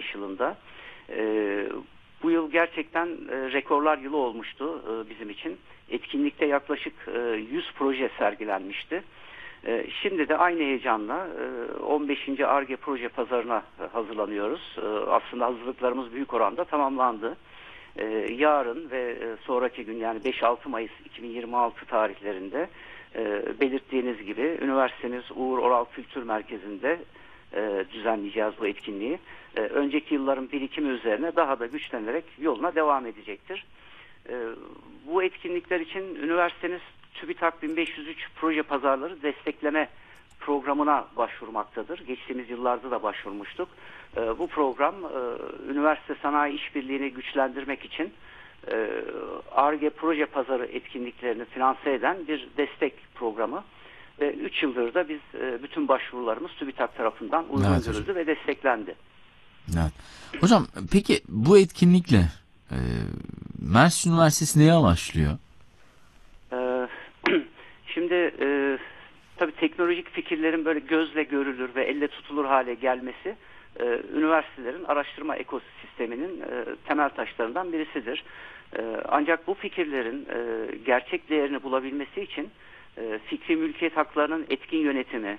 2015 yılında. Bu yıl gerçekten rekorlar yılı olmuştu bizim için. Etkinlikte yaklaşık 100 proje sergilenmişti. Şimdi de aynı heyecanla 15. Ar-Ge proje pazarına hazırlanıyoruz. Aslında hazırlıklarımız büyük oranda tamamlandı. Yarın ve sonraki gün, yani 5-6 Mayıs 2026 tarihlerinde belirttiğiniz gibi üniversitemiz Uğur Oral Kültür Merkezi'nde düzenleyeceğiz bu etkinliği. Önceki yılların birikimi üzerine daha da güçlenerek yoluna devam edecektir. Bu etkinlikler için üniversitemiz TÜBİTAK 1503 proje pazarları destekleme programına başvurmaktadır. Geçtiğimiz yıllarda da başvurmuştuk. Bu program üniversite sanayi işbirliğini güçlendirmek için Ar-Ge proje pazarı etkinliklerini finanse eden bir destek programı. Ve 3 yıldır da biz bütün başvurularımız TÜBİTAK tarafından uygun görüldü ve desteklendi. Evet. Hocam peki bu etkinlikle Mersin Üniversitesi neye amaçlıyor? Şimdi tabii teknolojik fikirlerin böyle gözle görülür ve elle tutulur hale gelmesi üniversitelerin araştırma ekosisteminin temel taşlarından birisidir. Ancak bu fikirlerin gerçek değerini bulabilmesi için fikri mülkiyet haklarının etkin yönetimi,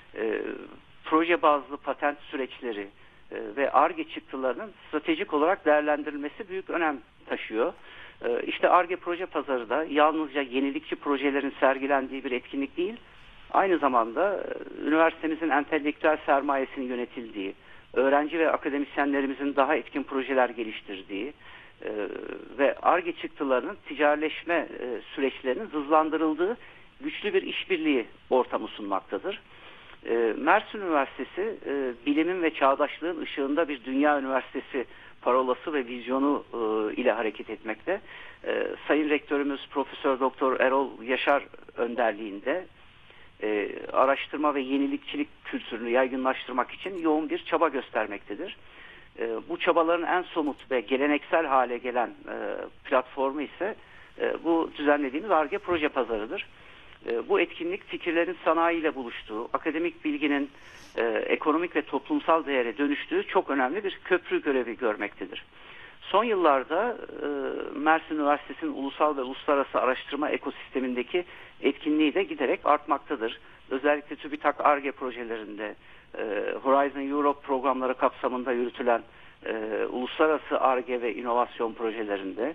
proje bazlı patent süreçleri ve Ar-Ge çıktılarının stratejik olarak değerlendirilmesi büyük önem taşıyor. İşte Ar-Ge proje pazarı da yalnızca yenilikçi projelerin sergilendiği bir etkinlik değil, aynı zamanda üniversitemizin entelektüel sermayesinin yönetildiği, öğrenci ve akademisyenlerimizin daha etkin projeler geliştirdiği ve Ar-Ge çıktılarının ticarileşme süreçlerinin hızlandırıldığı güçlü bir işbirliği ortamı sunmaktadır. Mersin Üniversitesi bilimin ve çağdaşlığın ışığında bir dünya üniversitesi parolası ve vizyonu ile hareket etmekte. Sayın Rektörümüz Profesör Doktor Erol Yaşar önderliğinde araştırma ve yenilikçilik kültürünü yaygınlaştırmak için yoğun bir çaba göstermektedir. Bu çabaların en somut ve geleneksel hale gelen platformu ise bu düzenlediğimiz Ar-Ge proje pazarıdır. Bu etkinlik fikirlerin sanayiyle buluştuğu, akademik bilginin ekonomik ve toplumsal değere dönüştüğü çok önemli bir köprü görevi görmektedir. Son yıllarda Mersin Üniversitesi'nin ulusal ve uluslararası araştırma ekosistemindeki etkinliği de giderek artmaktadır. Özellikle TÜBİTAK Ar-Ge projelerinde, Horizon Europe programları kapsamında yürütülen uluslararası Ar-Ge ve inovasyon projelerinde,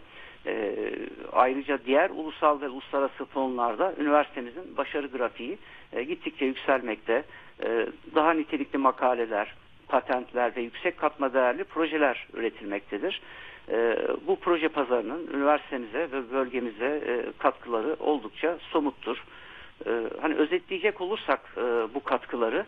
ayrıca diğer ulusal ve uluslararası fonlarda üniversitemizin başarı grafiği gittikçe yükselmekte. Daha nitelikli makaleler, patentler ve yüksek katma değerli projeler üretilmektedir. Bu proje pazarının üniversitemize ve bölgemize katkıları oldukça somuttur. Hani özetleyecek olursak bu katkıları,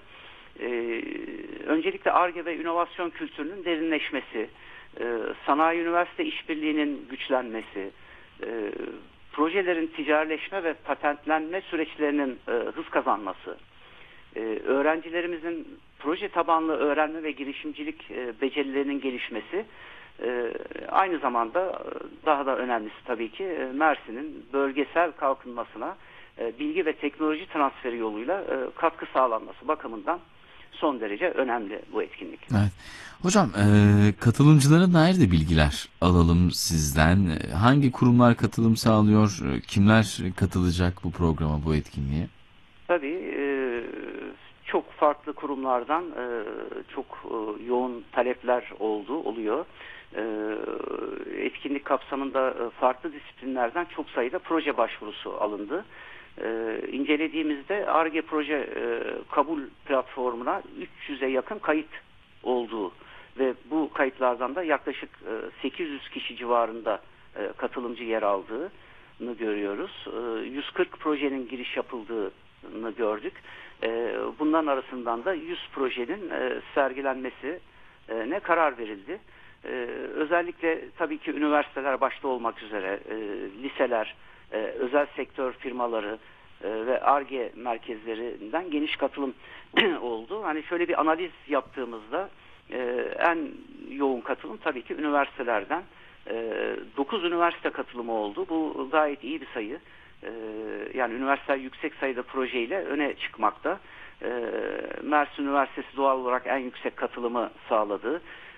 öncelikle Ar-Ge ve inovasyon kültürünün derinleşmesi, sanayi üniversite işbirliğinin güçlenmesi, projelerin ticarileşme ve patentlenme süreçlerinin hız kazanması, öğrencilerimizin proje tabanlı öğrenme ve girişimcilik becerilerinin gelişmesi, aynı zamanda daha da önemlisi tabii ki Mersin'in bölgesel kalkınmasına bilgi ve teknoloji transferi yoluyla katkı sağlanması bakımından son derece önemli bu etkinlik. Evet. Hocam katılımcılara dair de bilgiler alalım sizden. Hangi kurumlar katılım sağlıyor? Kimler katılacak bu programa, bu etkinliğe? Tabii çok farklı kurumlardan çok yoğun talepler oluyor. Etkinlik kapsamında farklı disiplinlerden çok sayıda proje başvurusu alındı. İncelediğimizde Ar-Ge proje kabul platformuna 300'e yakın kayıt olduğu ve bu kayıtlardan da yaklaşık 800 kişi civarında katılımcı yer aldığını görüyoruz. 140 projenin giriş yapıldığını gördük. Bunların arasından da 100 projenin sergilenmesine karar verildi. Özellikle tabii ki üniversiteler başta olmak üzere liseler, özel sektör firmaları ve Ar-Ge merkezlerinden geniş katılım oldu. Hani şöyle bir analiz yaptığımızda en yoğun katılım tabii ki üniversitelerden. 9 üniversite katılımı oldu. Bu gayet iyi bir sayı. Yani üniversiteler yüksek sayıda projeyle öne çıkmakta. Mersin Üniversitesi doğal olarak en yüksek katılımı sağladı.